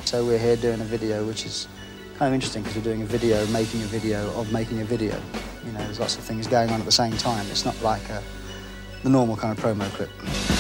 So we're here doing a video which is kind of interesting because we're doing a video, making a video of making a video. You know, there's lots of things going on at the same time. It's not like the normal kind of promo clip.